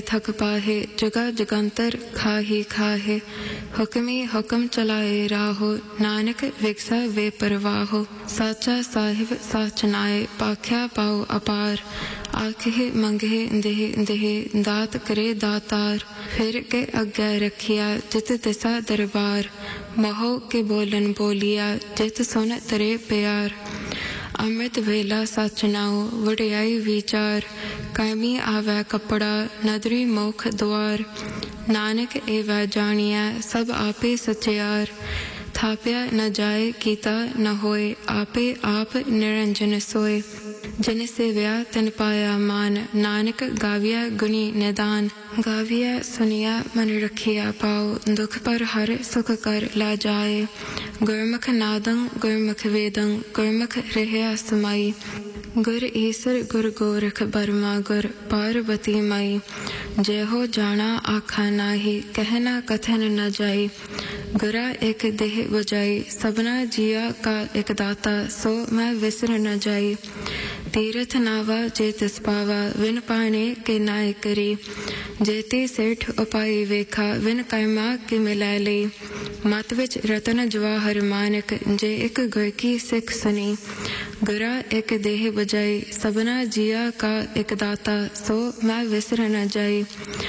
थक पाहे जगा जगंतर खाही खाहे हुक्मी हुक्म चलाए राहो नानक विकसा वे परवाहो साचा साहिब साचनाए पाख्या पाओ अपार आखे मंगे देह देह दात करे दातार फिर के अज्ञा रखिया जित तिसा दरबार महो के बोलन बोलिया जित सुन तरे प्यार अमृत वेला साचनाओ वड़ियाई विचार कायमी आवे कपड़ा नदरी मोख द्वार नानक एवं जानिया सब आपे सचियार थाप्या न जाए कीता न होए आपे आप निरंजन सोए जिन सेव्या तन पाया मान नानक गाविया गुणी निदान गाविया सुनिया मन रखिया पाओ दुख पर हर सुख कर ला जाए गुरमुख नादं गुरमुख वेदं गुरमुख रहया समाई गुर ईसर गुर गोरख बर्मा गुर पार्वती माई जय हो जाना आखा नाही कहना कथन न जाई गुरा एक देह बजाई सबना जिया का एक दाता सो मैं विसर न जाई तीरथ नावा जे तिस पावा विन पाने के नाय करी जेते सेठ उपाई वेखा विन कायमा के मिला ले मत विच रतन जवाहर मानक जे एक गुर की सिख सुनी गुरा एक देह बजाई सबना जिया का एक दाता सो मैं विसर न जाई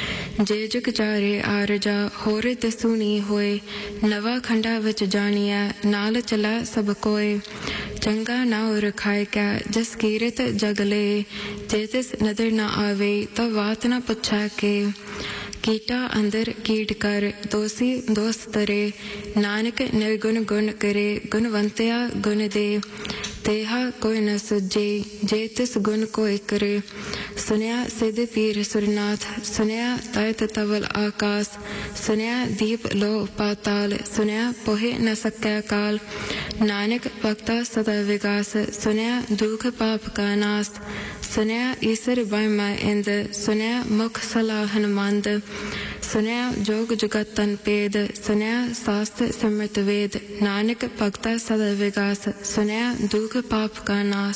जे जुग चारे आरजा होर दसूनी होए नवा खंडा विच जानिया नाल चला सब कोय चंगा नाव रखाए क्या जस कीरत जगले जे तिस नदर न आवे तो बात न पुछा के कीटा अंदर कीट कर दोषी दोष तरे नानक निर्गुण गुण करे गुणवंतया गुण दे तेहा कोई न सुजे जे तिस गुण कोई करे सुनया सिद्ध पीर सुरनाथ सुनया तैत तवल आकाश सुनया दीप लो पाताल सुनया पोहे न सक्या काल नानक भक्ता सदा विकास सुनया दुख पाप का नाश सुनया ईसर बैमा इंद सुनया मुख सलाहन मंद सुनया जोग जुगत तन पेद सुनया शास्त्र समृत वेद नानक भक्ता सदा विकास सुनया दुख पाप का नाश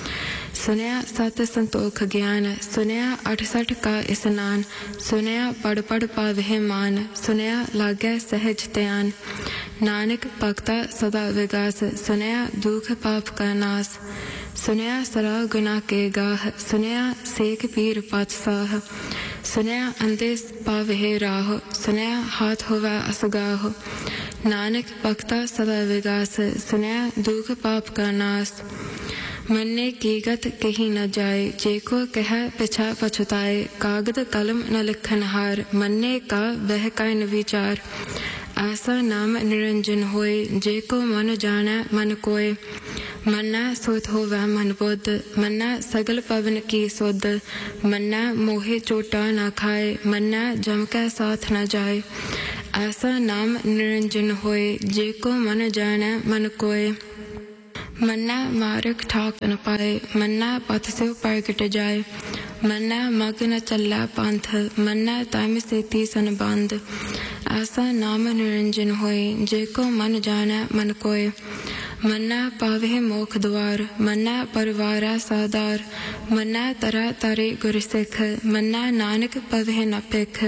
सुनया सत संतोख ज्ञान सुनया 68 का स्नान सुनया पढ़ पढ़ पावे मान सुनया लाग्या सहज ध्यान नानक भक्ता सदा विकास सुनया दुख पाप का नाश सुनया सरा गुना के गाह सुनया सेख पीर पातशाह सुनया अंधे पावे राह सुनया हाथ होवा असगाह नानक भक्ता सदा विकास सुनया दुख पाप का नाश मन्ने की गत कहीं न जाए जेको कह पिछा पछुताए कागद कलम न लिखन हार मन्ने का वह का न विचार ऐसा नाम निरंजन होए जेको मन जाना मन कोय मन्ना सोत हो वह मन बुद्ध मन्ना सगल पवन की सुध मन्ना मोहे चोटा न खाए मन्ना जम का साथ न जाए ऐसा नाम निरंजन होए जेको मन जाना मन कोय मन्ना मार्ग ठाक न पाए मन्ना पथ से प्रगट जाए मन्ना मग न चला पंथ मन्ना ताम से तीसन बंद ऐसा नाम निरंजन होए जेको मन जाना मन कोय मन्ना पावे मोख द्वार मन्ना परवारा सादार मन्ना तरा तारे गुर सिख मन्ना नानक पवे न पिख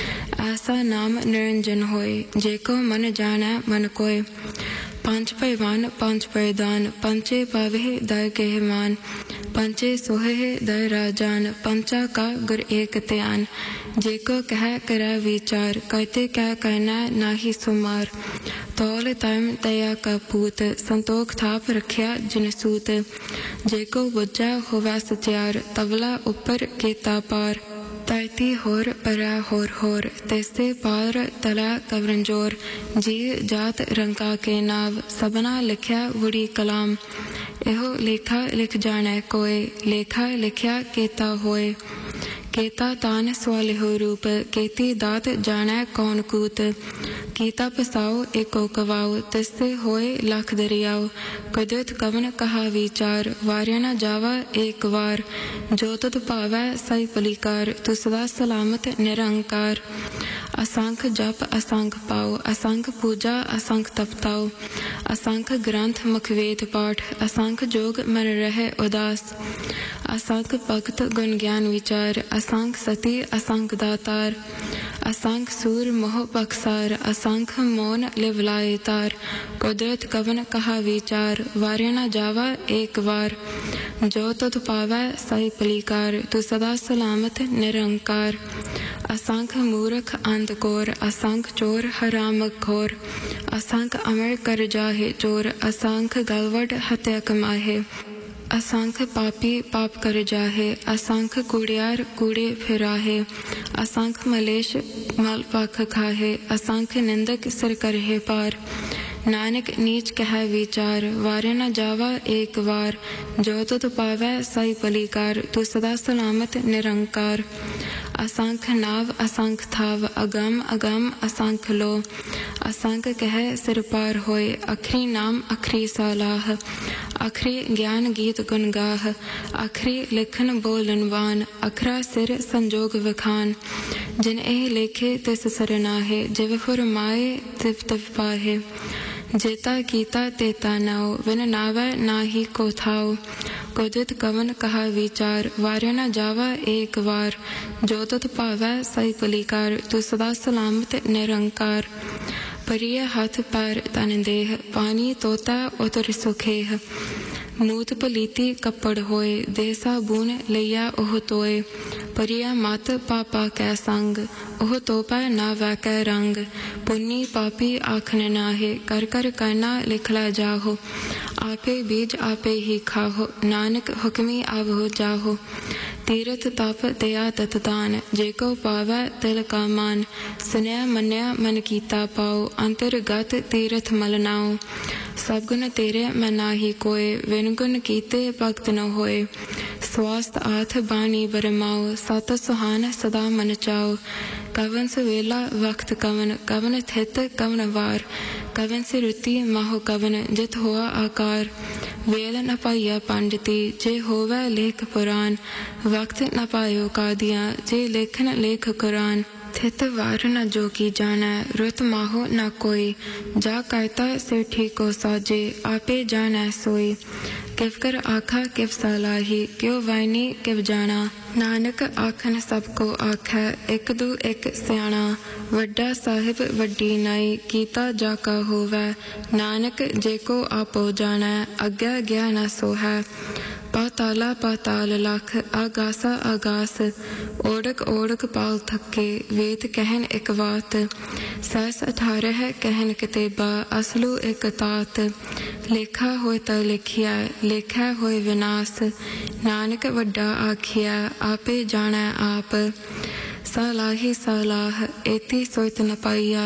ऐसा नाम निरंजन होए जेको मन जाना मन कोय पांच पैवान पांच पैदान पंचे पावे दय गेहमान पंचे सोहे दय राजान पंचा का गुर एक त्यान जेको कह करा विचार कहते क्या कहना नाही सुमार तौल तम दया का पूत संतोख थाप रखिया जिन सूत जेको बुझा होवा सत्यार तवला ऊपर केता पार तैती होर परा होर तेस्ते पार तला कवरंजोर जी जात रंका के नाव सबना लिखया वुड़ी कलाम एहो लेखा लिख जाने कोय लेखा लिखया केता होए केता तान स्वालिहो रूप केती दात जाने कौन कूत कीता पसाओ एको कवाओ तिस्ते होए लख दरियाओ कुदरत कवन कहा विचार वार्या न जावा एक वार जो तुत पावै सही पलीकार तू सदा सलामत निरंकार असंख जप असंख पाओ असंख पूजा असंख तपताओ असंख ग्रंथ मुखवेद पाठ असंख जोग मन रहे उदास असंख भक्त गुण ज्ञान विचार असंख सती असंख दातार असंख सूर मोह बक्सार असंख मौन लिवलाए तार कुदरत कवन कहा विचार वार्य न जावा एक बार जो तुध पावै सही पलीकार तू सदा सलामत निरंकार असंख मूर्ख अंधकोर असंख चोर हराम खोर असंख अमर कर जाहे चोर असंख गलवट हत्या कमाहे असंख पापी पाप कर जाहे असंख कूड़ियार कूड़े फिराहे असंख मलेश मल पाख खाहे असंख निंदक सिर करहे पार नानक नीच कह विचार वारे न जावा एक बार जो तुध पावै सही पलीकार तू सदा सलामत निरंकार असंख नाव असंख थाव अगम अगम असंख लो असंख कह सिर पार होए अखरी नाम अखरी सलाह अखरी ज्ञान गीत गुण गाह अखरी लिखन बोलन वान अखरा सिर संजोग विखान जिन एह लेखे तिस सरनाहे जिव फुरमाए तिव तिव पाहे जेता कीता तेता नाओ विन नावै नाही को थाओ कुदित कवन कहा विचार वार्य न जावा एक बार जो तुध पावै सही पलीकार तू सदा सलामत निरंकार परिय हाथ पैर तन देह पानी तोता उतर सुखेह मूत पलीती कपड़ होए दे साबून लिया ओह तोए परिया मत पापा कै संग ओह तोपै ना वैकै रंग पुन्नी पापी आखन नाहे कर कर करना लिखला जाहो आपे बीज आपे ही खाहो नानक हुक्मी आवहो जाहो तीरथ तप दया तत्तान जेको पावै तिल का मान सुनया मन्या मन कीता पाओ अंतरगत तीरथ मलनाओ सब गुण तेरे मैं नाही कोय विन गुण कीते भगत न होए स्वास्थ आथ बानी बरमाओ सत सुहान सदा मन चाओ कवन सवेला वक्त कवन कवन थित कवन वार कवन से रुति माहो कवन जित हुआ आकार वेल न पाइया पंडिती जे होवै लेख पुराण वक्त न पायो कादियाँ जे लेखन लेख कुरान थित वार न जो की जाना रुत माहो न कोई जा करता से ठीको साजे आपे जाना सोई किव कर आखा किव सलाही क्यों वाइनी किव जाना नानक आखन सबको आखै एक दू एक स्याणा वड्डा साहिब वड्डी नाई कीता जाका होवै नानक जेको आपो जाना अग्ञा गया न सोहै पाताला पाताल लख आगासा आगास ओढ़क ओढ़क पाल थके वेद कहन एक बात सस 18 कहन कितेबा असलू एक तात लेखा होए त लिखिया लेखा होए विनाश नानक वड्डा आखिया आपे जाना आप सलाही सलाह एती सोइत न पाइया